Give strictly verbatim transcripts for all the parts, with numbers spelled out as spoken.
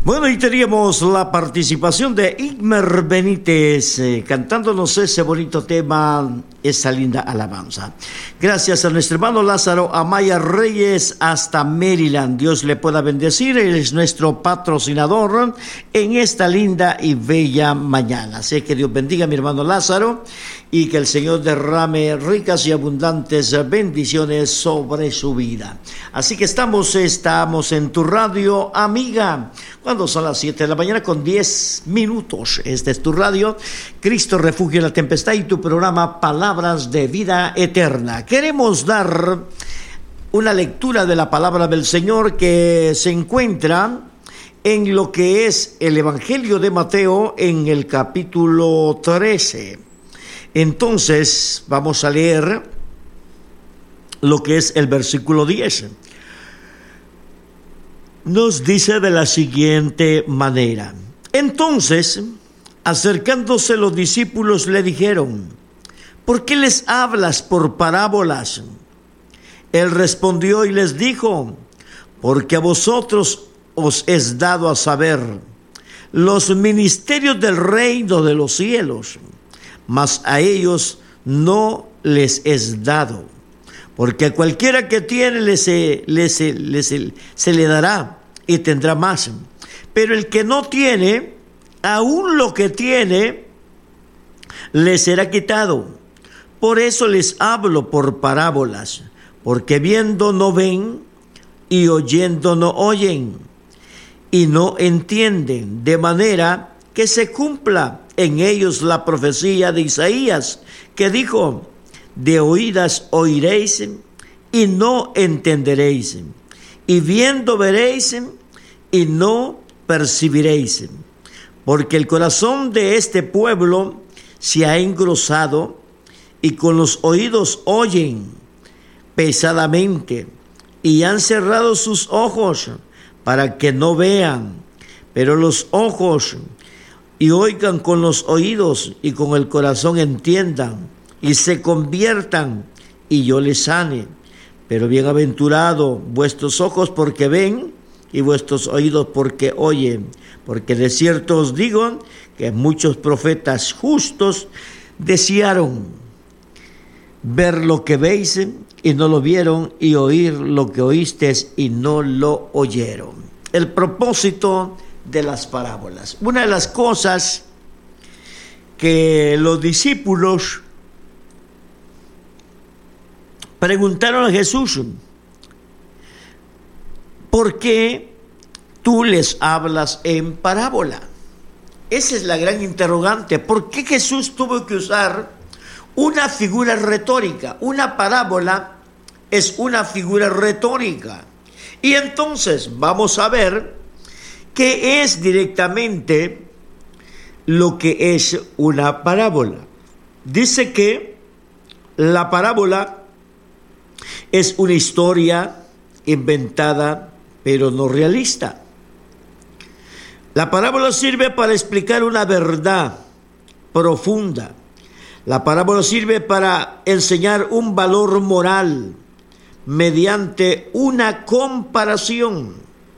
Bueno, y teníamos la participación de Igmer Benítez eh, cantándonos ese bonito tema, esa linda alabanza. Gracias a nuestro hermano Lázaro Amaya Reyes hasta Maryland. Dios le pueda bendecir. Él es nuestro patrocinador en esta linda y bella mañana. Así que Dios bendiga a mi hermano Lázaro y que el Señor derrame ricas y abundantes bendiciones sobre su vida. Así que estamos, estamos en tu radio amiga. Cuando son las siete de la mañana con diez minutos. Este es tu radio, Cristo Refugio en la Tempestad, y tu programa Palabras de Vida Eterna. Queremos dar una lectura de la palabra del Señor que se encuentra en lo que es el Evangelio de Mateo en el capítulo trece. Entonces vamos a leer lo que es el versículo diez. Nos dice de la siguiente manera: entonces, acercándose los discípulos le dijeron: ¿por qué les hablas por parábolas? Él respondió y les dijo: porque a vosotros os es dado a saber los ministerios del reino de los cielos, mas a ellos no les es dado. Porque a cualquiera que tiene le se, le se, le se, se le dará y tendrá más. Pero el que no tiene, aún lo que tiene, le será quitado. Por eso les hablo por parábolas, porque viendo no ven y oyendo no oyen, y no entienden, de manera que se cumpla en ellos la profecía de Isaías, que dijo: de oídas oiréis y no entenderéis, y viendo veréis y no percibiréis, porque el corazón de este pueblo se ha engrosado y con los oídos oyen pesadamente y han cerrado sus ojos para que no vean, pero los ojos y oigan con los oídos y con el corazón entiendan y se conviertan y yo les sane. Pero bienaventurado vuestros ojos porque ven y vuestros oídos porque oyen, porque de cierto os digo que muchos profetas justos desearon ver lo que veis y no lo vieron, y oír lo que oísteis y no lo oyeron. El propósito de las parábolas. Una de las cosas que los discípulos preguntaron a Jesús: ¿por qué tú les hablas en parábola? Esa es la gran interrogante. ¿Por qué Jesús tuvo que usar una figura retórica? Una parábola es una figura retórica. Y entonces vamos a ver qué es directamente lo que es una parábola. Dice que la parábola es una historia inventada, pero no realista. La parábola sirve para explicar una verdad profunda. La parábola sirve para enseñar un valor moral mediante una comparación.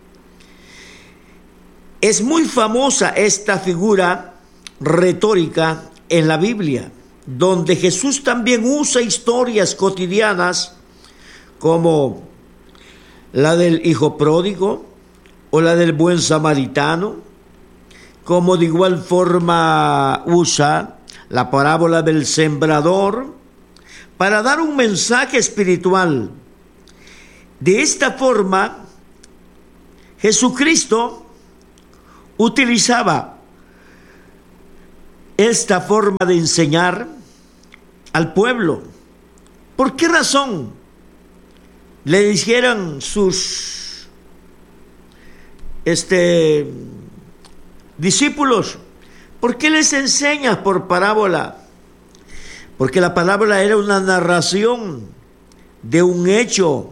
Es muy famosa esta figura retórica en la Biblia, donde Jesús también usa historias cotidianas como la del hijo pródigo o la del buen samaritano, como de igual forma usa la parábola del sembrador para dar un mensaje espiritual. De esta forma, Jesucristo utilizaba esta forma de enseñar al pueblo. ¿Por qué razón? Le dijeron sus este, discípulos: ¿por qué les enseñas por parábola? Porque la parábola era una narración de un hecho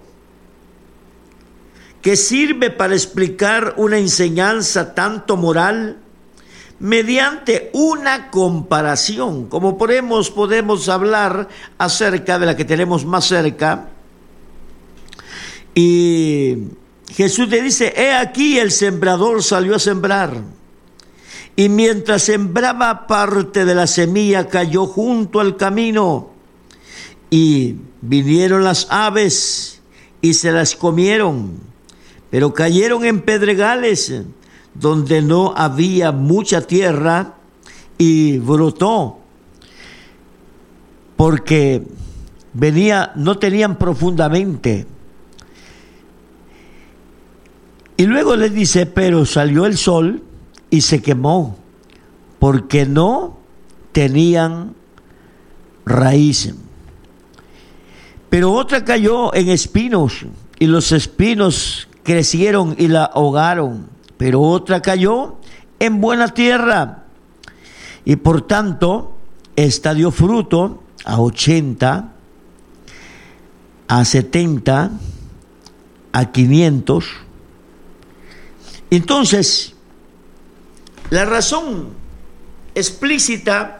que sirve para explicar una enseñanza tanto moral mediante una comparación, como podemos, podemos hablar acerca de la que tenemos más cerca, y Jesús le dice, he aquí el sembrador salió a sembrar. Y mientras sembraba, parte de la semilla cayó junto al camino. Y vinieron las aves y se las comieron. Pero cayeron en pedregales donde no había mucha tierra y brotó. Porque venía, no tenían profundamente. Y luego les dice, pero salió el sol y se quemó, porque no tenían raíz. Pero otra cayó en espinos, y los espinos crecieron y la ahogaron. Pero otra cayó en buena tierra, y por tanto, esta dio fruto a ochenta, a setenta, a quinientos. Entonces, la razón explícita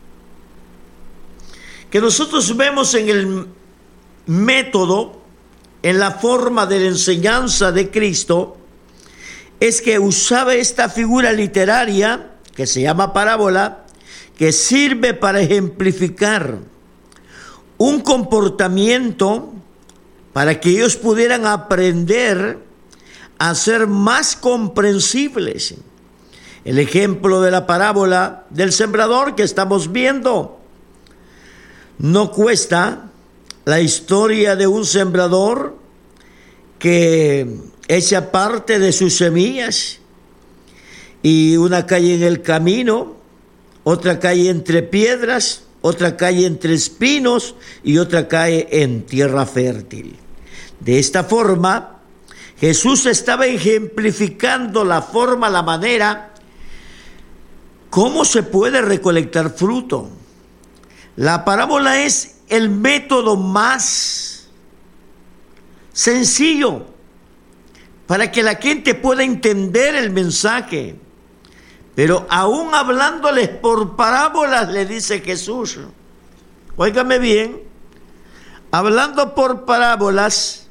que nosotros vemos en el método, en la forma de la enseñanza de Cristo, es que usaba esta figura literaria, que se llama parábola, que sirve para ejemplificar un comportamiento para que ellos pudieran aprender a ser más comprensibles. El ejemplo de la parábola del sembrador que estamos viendo no cuesta la historia de un sembrador que echa parte de sus semillas y una cae en el camino, otra cae entre piedras, otra cae entre espinos y otra cae en tierra fértil. De esta forma, Jesús estaba ejemplificando la forma, la manera, cómo se puede recolectar fruto. La parábola es el método más sencillo para que la gente pueda entender el mensaje. Pero aún hablándoles por parábolas, le dice Jesús, óigame bien, hablando por parábolas,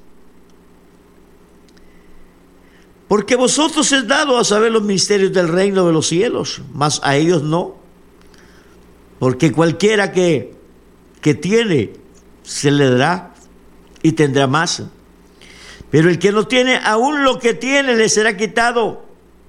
porque vosotros es dado a saber los misterios del reino de los cielos, mas a ellos no. Porque cualquiera que, que tiene, se le dará y tendrá más. Pero el que no tiene, aún lo que tiene le será quitado.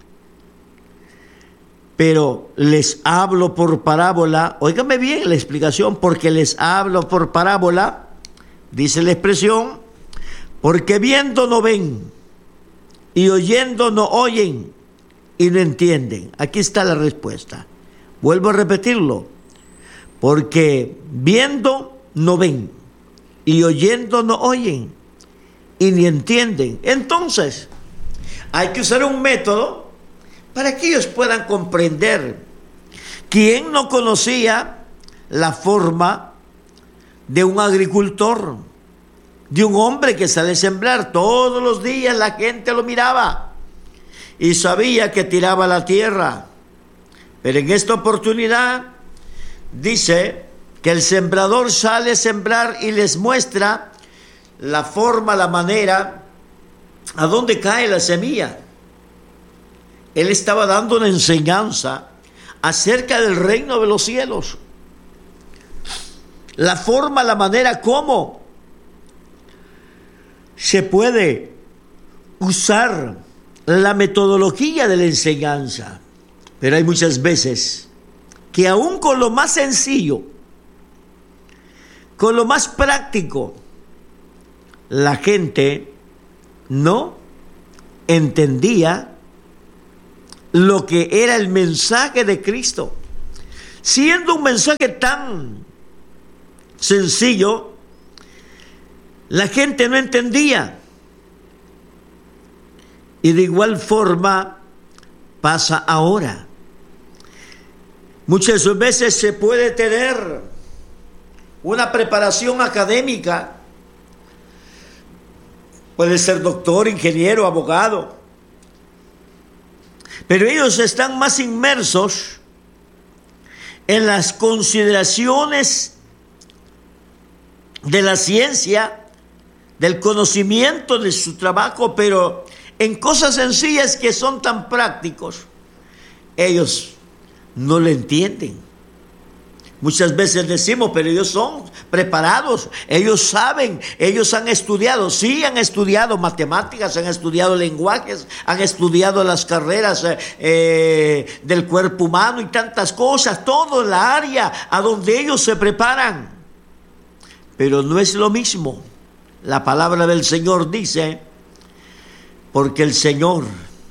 Pero les hablo por parábola, óigame bien la explicación, porque les hablo por parábola, dice la expresión, porque viendo no ven, y oyendo no oyen y no entienden. Aquí está la respuesta. Vuelvo a repetirlo. Porque viendo no ven y oyendo no oyen y ni entienden. Entonces, hay que usar un método para que ellos puedan comprender. ¿Quién no conocía la forma de un agricultor? De un hombre que sale a sembrar. Todos los días la gente lo miraba y sabía que tiraba la tierra. Pero en esta oportunidad dice que el sembrador sale a sembrar y les muestra la forma, la manera, a dónde cae la semilla. Él estaba dando una enseñanza acerca del reino de los cielos. La forma, la manera, cómo se puede usar la metodología de la enseñanza. Pero hay muchas veces que aún con lo más sencillo, con lo más práctico, la gente no entendía lo que era el mensaje de Cristo. Siendo un mensaje tan sencillo, la gente no entendía. Y de igual forma pasa ahora. Muchas veces se puede tener una preparación académica, puede ser doctor, ingeniero, abogado, pero ellos están más inmersos en las consideraciones de la ciencia, del conocimiento de su trabajo, pero en cosas sencillas que son tan prácticos, ellos no lo entienden. Muchas veces decimos, pero ellos son preparados, ellos saben, ellos han estudiado, sí han estudiado matemáticas, han estudiado lenguajes, han estudiado las carreras eh, del cuerpo humano y tantas cosas, todo en la área a donde ellos se preparan. Pero no es lo mismo. La palabra del Señor dice, porque el Señor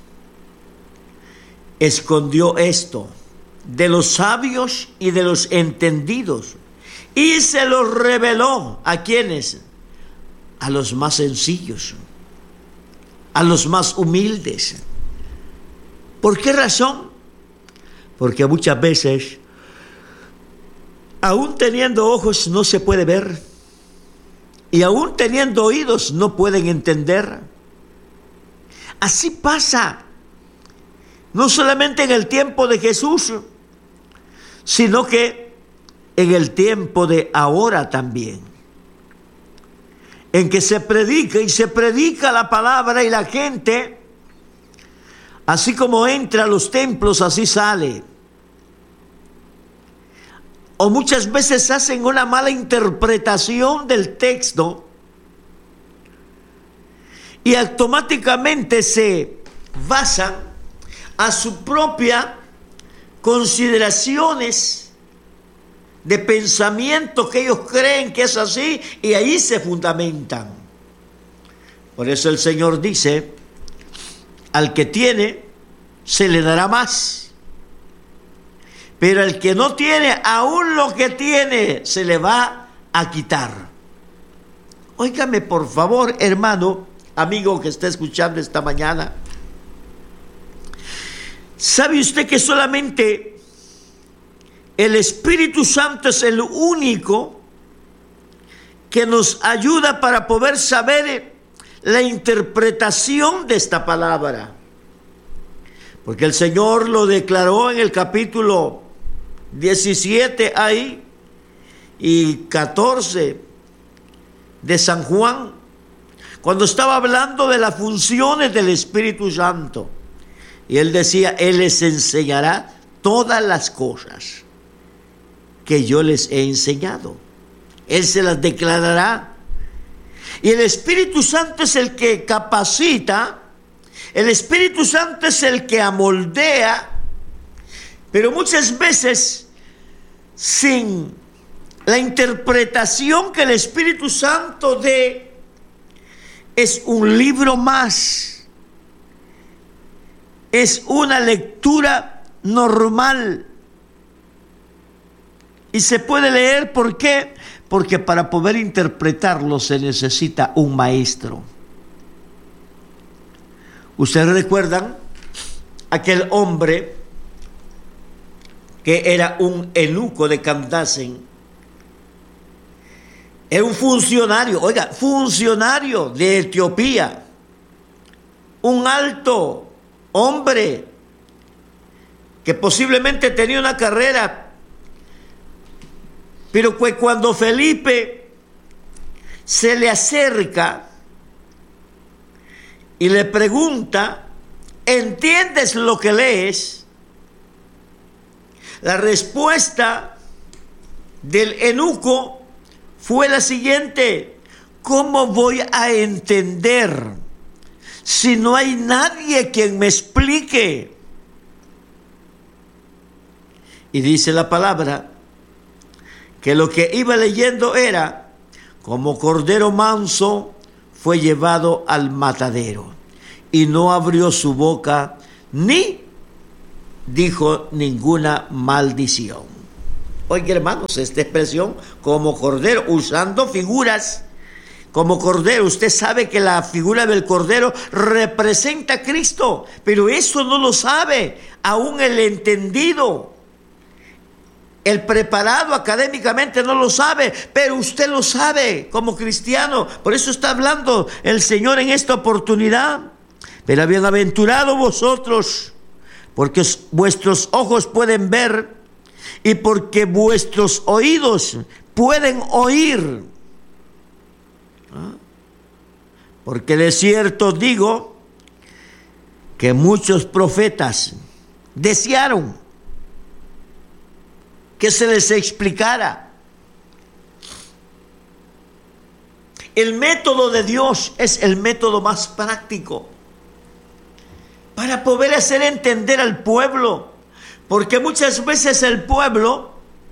escondió esto de los sabios y de los entendidos, y se los reveló ¿a quiénes? A los más sencillos, a los más humildes. ¿Por qué razón? Porque muchas veces, aún teniendo ojos, no se puede ver, y aún teniendo oídos, no pueden entender. Así pasa, no solamente en el tiempo de Jesús, sino que en el tiempo de ahora también, en que se predica y se predica la palabra y la gente, así como entra a los templos, así sale. O muchas veces hacen una mala interpretación del texto y automáticamente se basan a su propia consideraciones de pensamiento que ellos creen que es así, y ahí se fundamentan. Por eso el Señor dice, al que tiene se le dará más, pero al que no tiene, aún lo que tiene se le va a quitar. Óigame por favor, hermano, amigo que está escuchando esta mañana, ¿sabe usted que solamente el Espíritu Santo es el único que nos ayuda para poder saber la interpretación de esta palabra? Porque el Señor lo declaró en el capítulo diecisiete ahí y catorce de San Juan, cuando estaba hablando de las funciones del Espíritu Santo. Y Él decía, Él les enseñará todas las cosas que yo les he enseñado. Él se las declarará. Y el Espíritu Santo es el que capacita, el Espíritu Santo es el que amoldea, pero muchas veces sin la interpretación que el Espíritu Santo dé, es un libro más. Es una lectura normal. Y se puede leer, ¿por qué? Porque para poder interpretarlo se necesita un maestro. ¿Ustedes recuerdan aquel hombre que era un eunuco de Candace? Era un funcionario, oiga, funcionario de Etiopía. Un alto hombre que posiblemente tenía una carrera, pero que cuando Felipe se le acerca y le pregunta, ¿entiendes lo que lees? La respuesta del eunuco fue la siguiente: ¿cómo voy a entender si no hay nadie quien me explique? Y dice la palabra que lo que iba leyendo era: como cordero manso fue llevado al matadero, y no abrió su boca ni dijo ninguna maldición. Oiga, hermanos, esta expresión, como cordero, usando figuras como cordero. Usted sabe que la figura del cordero representa a Cristo, pero eso no lo sabe aún el entendido. El preparado académicamente no lo sabe, pero usted lo sabe como cristiano. Por eso está hablando el Señor en esta oportunidad. Pero bienaventurados vosotros, porque vuestros ojos pueden ver y porque vuestros oídos pueden oír. Porque de cierto digo que muchos profetas desearon que se les explicara. El método de Dios es el método más práctico para poder hacer entender al pueblo, porque muchas veces el pueblo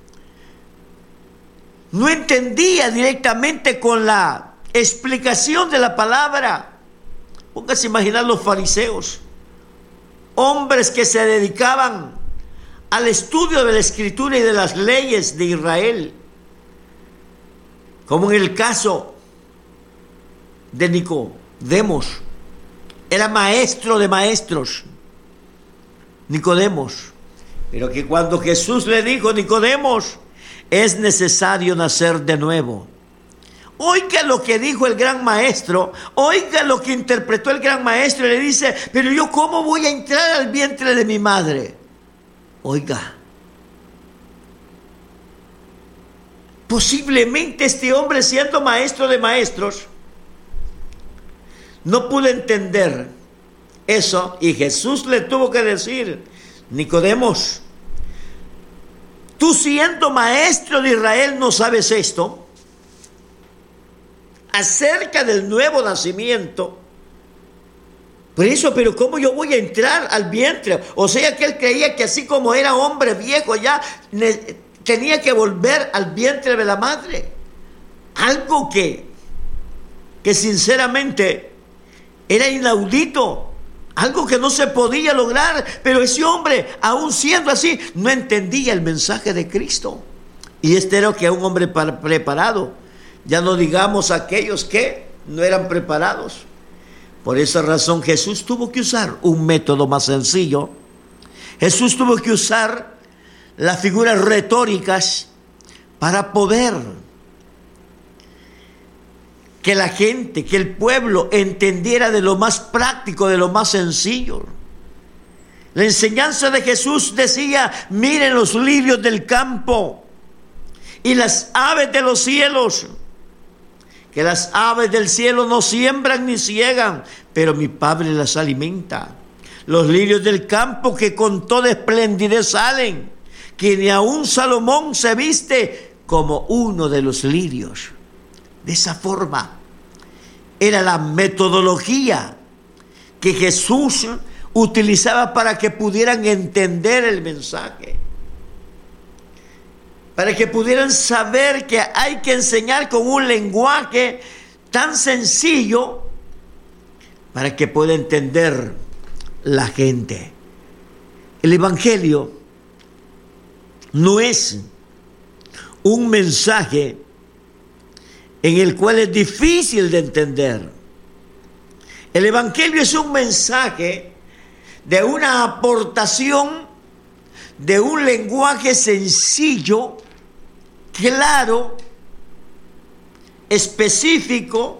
no entendía directamente con la explicación de la palabra. Póngase a imaginar los fariseos, hombres que se dedicaban al estudio de la Escritura y de las leyes de Israel, como en el caso de Nicodemos. Era maestro de maestros, Nicodemos, pero que cuando Jesús le dijo: Nicodemos, es necesario nacer de nuevo. Oiga lo que dijo el gran maestro, oiga lo que interpretó el gran maestro, y le dice: pero yo, ¿cómo voy a entrar al vientre de mi madre? Oiga, posiblemente este hombre, siendo maestro de maestros, no pudo entender eso, y Jesús le tuvo que decir: Nicodemos, tú siendo maestro de Israel no sabes esto acerca del nuevo nacimiento. Por eso, pero ¿cómo yo voy a entrar al vientre? O sea que él creía que así como era hombre viejo ya tenía que volver al vientre de la madre. Algo que, que sinceramente era inaudito, algo que no se podía lograr. Pero ese hombre, aún siendo así, no entendía el mensaje de Cristo. Y este era que un hombre preparado, ya no digamos aquellos que no eran preparados. Por esa razón Jesús tuvo que usar un método más sencillo. Jesús tuvo que usar las figuras retóricas para poder que la gente, que el pueblo entendiera de lo más práctico, de lo más sencillo. La enseñanza de Jesús decía: miren los lirios del campo y las aves de los cielos, que las aves del cielo no siembran ni ciegan, pero mi Padre las alimenta. Los lirios del campo, que con toda esplendidez salen, que ni aun Salomón se viste como uno de los lirios. De esa forma era la metodología que Jesús utilizaba para que pudieran entender el mensaje, para que pudieran saber que hay que enseñar con un lenguaje tan sencillo para que pueda entender la gente. El Evangelio no es un mensaje en el cual es difícil de entender. El Evangelio es un mensaje de una aportación de un lenguaje sencillo, claro, específico,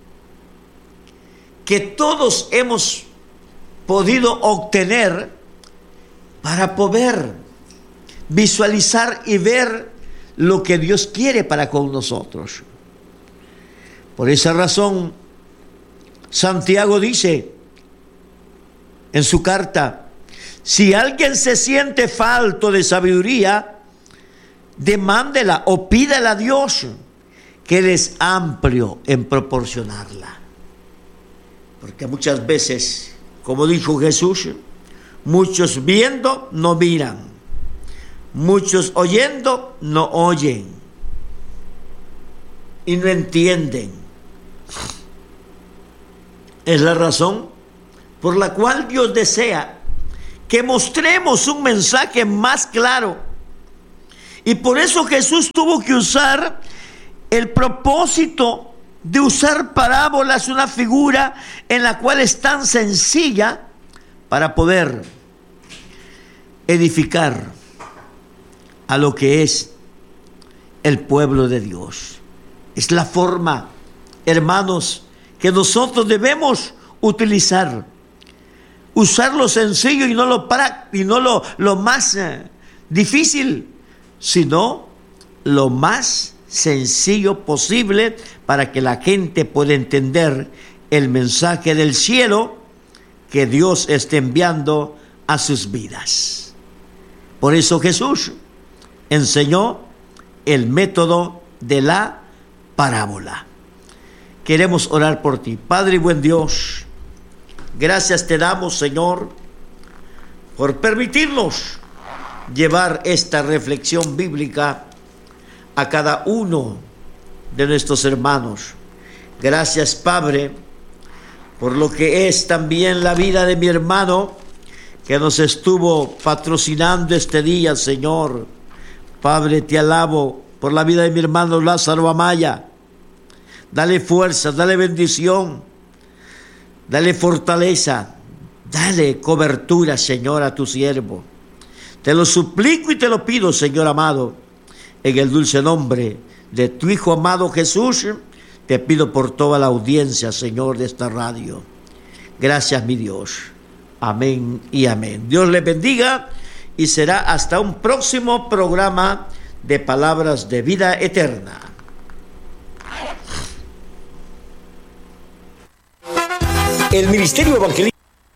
que todos hemos podido obtener para poder visualizar y ver lo que Dios quiere para con nosotros. Por esa razón, Santiago dice en su carta: si alguien se siente falto de sabiduría, demándela o pídala a Dios, que Él es amplio en proporcionarla. Porque muchas veces, como dijo Jesús, muchos viendo no miran, muchos oyendo no oyen y no entienden. Es la razón por la cual Dios desea que mostremos un mensaje más claro. Y por eso Jesús tuvo que usar el propósito de usar parábolas, una figura en la cual es tan sencilla para poder edificar a lo que es el pueblo de Dios. Es la forma, hermanos, que nosotros debemos utilizar. Usar lo sencillo y no lo, práctico, y no lo, lo más eh, difícil, sino lo más sencillo posible para que la gente pueda entender el mensaje del cielo que Dios está enviando a sus vidas. Por eso Jesús enseñó el método de la parábola. Queremos orar por ti. Padre y buen Dios, gracias te damos, Señor, por permitirnos llevar esta reflexión bíblica a cada uno de nuestros hermanos. Gracias, Padre, por lo que es también la vida de mi hermano que nos estuvo patrocinando este día, Señor. Padre, te alabo por la vida de mi hermano Lázaro Amaya. Dale fuerza, dale bendición, dale fortaleza, dale cobertura, Señor, a tu siervo. Te lo suplico y te lo pido, Señor amado, en el dulce nombre de tu Hijo amado Jesús. Te pido por toda la audiencia, Señor, de esta radio. Gracias, mi Dios. Amén y amén. Dios les bendiga y será hasta un próximo programa de Palabras de Vida Eterna. El Ministerio Evangelístico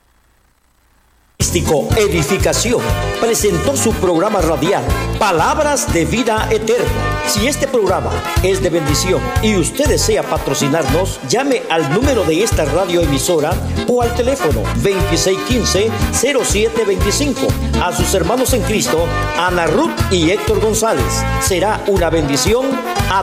Edificación presentó su programa radial Palabras de Vida Eterna. Si este programa es de bendición y usted desea patrocinarnos, llame al número de esta radioemisora o al teléfono veintiséis quince cero siete veinticinco. A sus hermanos en Cristo, Ana Ruth y Héctor González. Será una bendición a